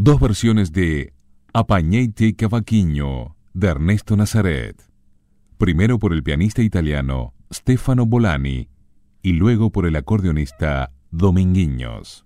Dos versiones de Apañeite Cavaquinho de Ernesto Nazaret. Primero por el pianista italiano Stefano Bolani y luego por el acordeonista Dominguinhos.